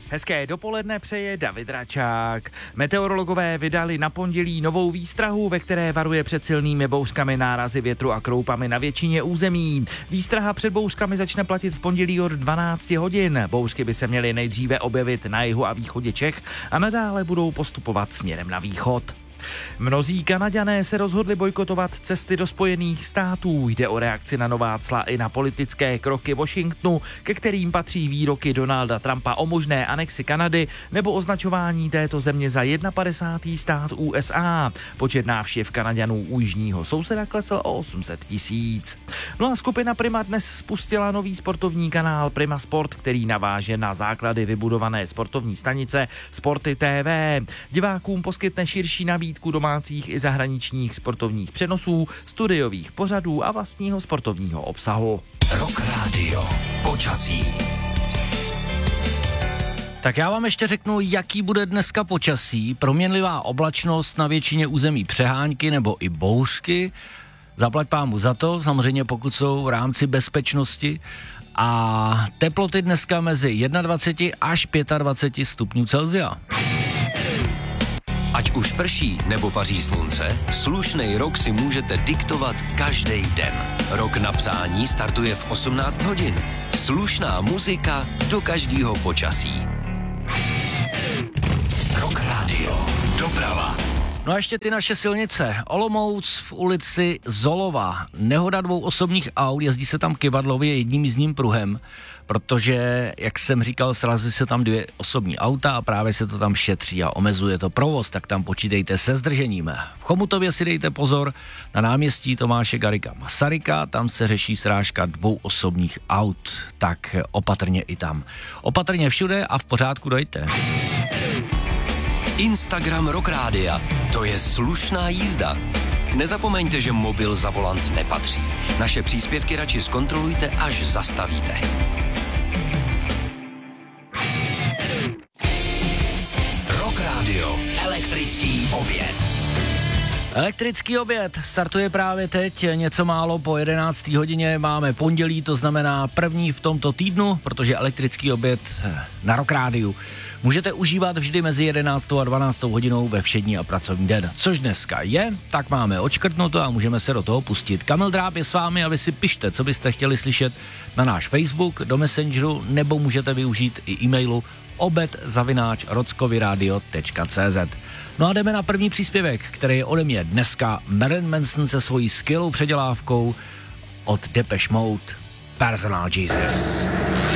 Hezké dopoledne přeje David Račák. Meteorologové vydali na pondělí novou výstrahu, ve které varuje před silnými bouřkami, nárazy větru a kroupami na většině území. Výstraha před bouřkami začne platit v pondělí od 12 hodin. Bouřky by se měly nejdříve objevit na jihu a východě Čech a nadále budou postupovat směrem na východ. Mnozí Kanaďané se rozhodli bojkotovat cesty do Spojených států. Jde o reakci na nová cla i na politické kroky Washingtonu, ke kterým patří výroky Donalda Trumpa o možné anexi Kanady nebo označování této země za 51. stát USA. Počet návštěv Kanaďanů u jižního souseda klesl o 800 000. No a skupina Prima dnes spustila nový sportovní kanál Prima Sport, který naváže na základy vybudované sportovní stanice Sporty TV. Divákům poskytne širší nabídku domácích i zahraničních sportovních přenosů, studiových pořadů a vlastního sportovního obsahu. Rock Radio. Počasí. Tak já vám ještě řeknu, jaký bude dneska počasí. Proměnlivá oblačnost, na většině území přehánky nebo i bouřky. Zaplať pámu za to, samozřejmě pokud jsou v rámci bezpečnosti. A teploty dneska mezi 21 až 25 stupňů Celsia. Ať už prší nebo paří slunce, slušnej rok si můžete diktovat každý den. Rok na psání startuje v 18 hodin. Slušná muzika do každého počasí. Rock Radio. Doprava. No a ještě ty naše silnice. Olomouc v ulici Zolova. Nehoda 2 osobních aut, jezdí se tam kyvadlově jedním jízdním pruhem, protože, jak jsem říkal, srazí se tam 2 osobní auta a právě se to tam šetří a omezuje to provoz, tak tam počítejte se zdržením. V Chomutově si dejte pozor na náměstí Tomáše Garrigua Masaryka, tam se řeší srážka 2 osobních aut, tak opatrně i tam. Opatrně všude a v pořádku dojte. Instagram Rock Rádia. To je slušná jízda. Nezapomeňte, že mobil za volant nepatří. Naše příspěvky radši zkontrolujte, až zastavíte. Rock Radio. Elektrický oběd. Elektrický oběd startuje právě teď, něco málo po 11. hodině, máme pondělí, to znamená první v tomto týdnu, protože elektrický oběd na Rock Rádiu můžete užívat vždy mezi 11. a 12. hodinou ve všední a pracovní den. Což dneska je, tak máme odškrtnuto a můžeme se do toho pustit. Kamil Dráb je s vámi a vy si pište, co byste chtěli slyšet na náš Facebook, do Messengeru, nebo můžete využít i e-mailu obed@rockovyradio.cz. No a jdeme na první příspěvek, který je ode mě dneska Marilyn Manson se svojí skvělou předělávkou od Depeche Mode Personal Jesus.